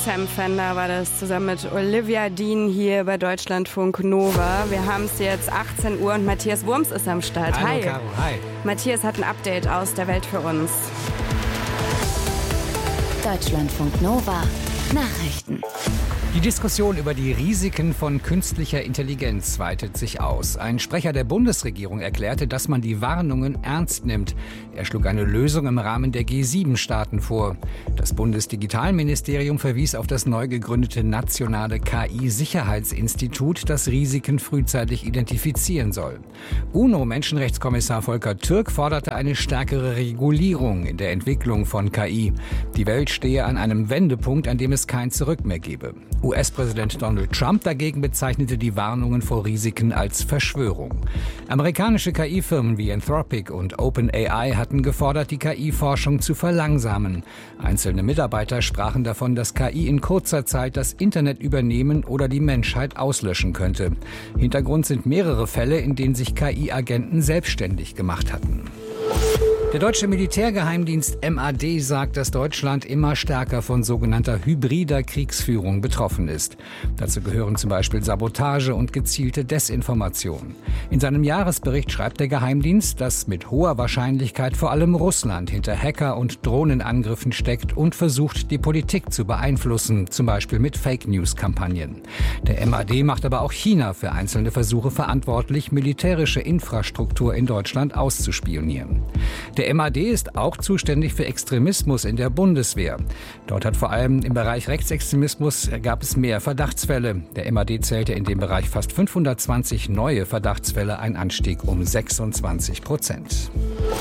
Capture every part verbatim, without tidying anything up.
Sam Fender war das zusammen mit Olivia Dean hier bei Deutschlandfunk Nova. Wir haben es jetzt achtzehn Uhr und Matthias Wurms ist am Start. Hallo, Hi. Caro, hi. Matthias hat ein Update aus der Welt für uns. Deutschlandfunk Nova Nachrichten. Die Diskussion über die Risiken von künstlicher Intelligenz weitet sich aus. Ein Sprecher der Bundesregierung erklärte, dass man die Warnungen ernst nimmt. Er schlug eine Lösung im Rahmen der G sieben Staaten vor. Das Bundesdigitalministerium verwies auf das neu gegründete nationale K I-Sicherheitsinstitut, das Risiken frühzeitig identifizieren soll. UNO-Menschenrechtskommissar Volker Türk forderte eine stärkere Regulierung in der Entwicklung von K I. Die Welt stehe an einem Wendepunkt, an dem es kein Zurück mehr gebe. U S-Präsident Donald Trump dagegen bezeichnete die Warnungen vor Risiken als Verschwörung. Amerikanische K I-Firmen wie Anthropic und OpenAI hatten gefordert, die K I-Forschung zu verlangsamen. Einzelne Mitarbeiter sprachen davon, dass K I in kurzer Zeit das Internet übernehmen oder die Menschheit auslöschen könnte. Hintergrund sind mehrere Fälle, in denen sich K I-Agenten selbstständig gemacht hatten. Der deutsche Militärgeheimdienst M A D sagt, dass Deutschland immer stärker von sogenannter hybrider Kriegsführung betroffen ist. Dazu gehören zum Beispiel Sabotage und gezielte Desinformation. In seinem Jahresbericht schreibt der Geheimdienst, dass mit hoher Wahrscheinlichkeit vor allem Russland hinter Hacker- und Drohnenangriffen steckt und versucht, die Politik zu beeinflussen, zum Beispiel mit Fake-News-Kampagnen. Der M A D macht aber auch China für einzelne Versuche verantwortlich, militärische Infrastruktur in Deutschland auszuspionieren. Der M A D ist auch zuständig für Extremismus in der Bundeswehr. Dort hat vor allem im Bereich Rechtsextremismus gab es mehr Verdachtsfälle. Der M A D zählte in dem Bereich fast fünfhundertzwanzig neue Verdachtsfälle, ein Anstieg um sechsundzwanzig Prozent.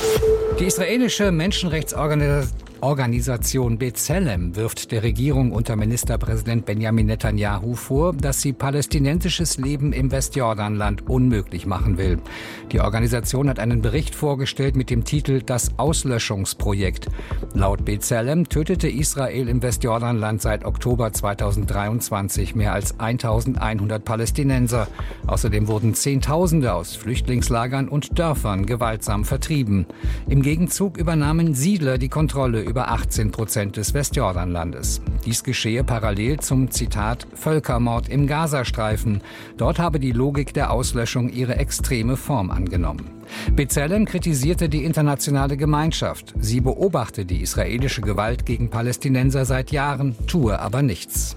Die israelische Menschenrechtsorganisation Organisation B'Tselem wirft der Regierung unter Ministerpräsident Benjamin Netanyahu vor, dass sie palästinensisches Leben im Westjordanland unmöglich machen will. Die Organisation hat einen Bericht vorgestellt mit dem Titel Das Auslöschungsprojekt. Laut B'Tselem tötete Israel im Westjordanland seit Oktober zweitausenddreiundzwanzig mehr als eintausendeinhundert Palästinenser. Außerdem wurden Zehntausende aus Flüchtlingslagern und Dörfern gewaltsam vertrieben. Im Gegenzug übernahmen Siedler die Kontrolle über achtzehn Prozent des Westjordanlandes. Dies geschehe parallel zum, Zitat, Völkermord im Gazastreifen. Dort habe die Logik der Auslöschung ihre extreme Form angenommen. B'Tselem kritisierte die internationale Gemeinschaft. Sie beobachte die israelische Gewalt gegen Palästinenser seit Jahren, tue aber nichts.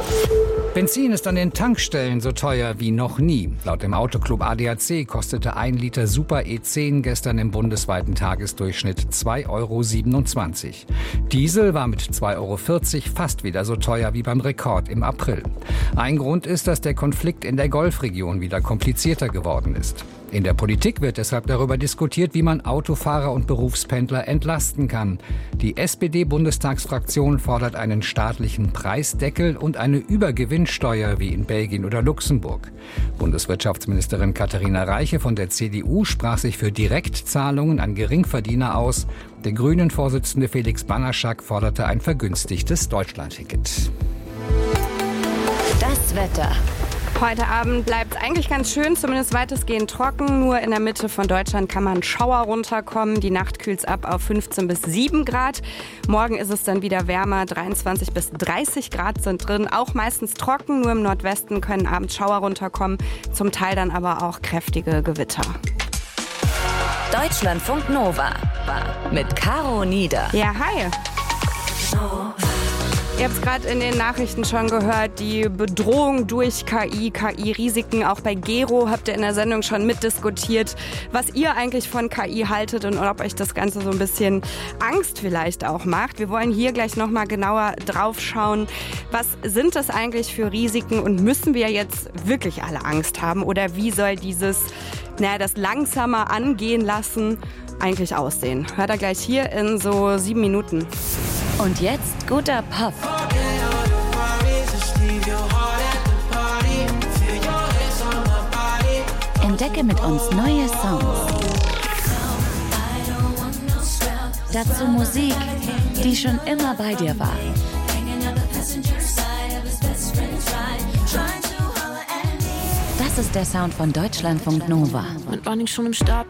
Benzin ist an den Tankstellen so teuer wie noch nie. Laut dem Autoclub A D A C kostete ein Liter Super E zehn gestern im bundesweiten Tagesdurchschnitt zwei Euro siebenundzwanzig. Diesel war mit zwei Euro vierzig fast wieder so teuer wie beim Rekord im April. Ein Grund ist, dass der Konflikt in der Golfregion wieder komplizierter geworden ist. In der Politik wird deshalb darüber diskutiert, wie man Autofahrer und Berufspendler entlasten kann. Die S P D-Bundestagsfraktion fordert einen staatlichen Preisdeckel und eine Übergewinnsteuer wie in Belgien oder Luxemburg. Bundeswirtschaftsministerin Katharina Reiche von der C D U sprach sich für Direktzahlungen an Geringverdiener aus. Der Grünen-Vorsitzende Felix Banaschak forderte ein vergünstigtes Deutschlandticket. Das Wetter. Heute Abend bleibt es eigentlich ganz schön, zumindest weitestgehend trocken. Nur in der Mitte von Deutschland kann man Schauer runterkommen. Die Nacht kühlt es ab auf fünfzehn bis sieben Grad. Morgen ist es dann wieder wärmer. dreiundzwanzig bis dreißig Grad sind drin. Auch meistens trocken. Nur im Nordwesten können abends Schauer runterkommen. Zum Teil dann aber auch kräftige Gewitter. Deutschlandfunk Nova mit Caro Nieder. Ja, hi. Ihr habt es gerade in den Nachrichten schon gehört, die Bedrohung durch K I, K I-Risiken. Auch bei Gero habt ihr in der Sendung schon mitdiskutiert, was ihr eigentlich von K I haltet und ob euch das Ganze so ein bisschen Angst vielleicht auch macht. Wir wollen hier gleich nochmal genauer drauf schauen. Was sind das eigentlich für Risiken und müssen wir jetzt wirklich alle Angst haben? Oder wie soll dieses, naja, das langsamer angehen lassen eigentlich aussehen? Hört ihr gleich hier in so sieben Minuten. Und jetzt guter Pop. Entdecke mit uns neue Songs. Dazu Musik, die schon immer bei dir war. Das ist der Sound von Deutschlandfunk Nova. Mit Running schon im Start.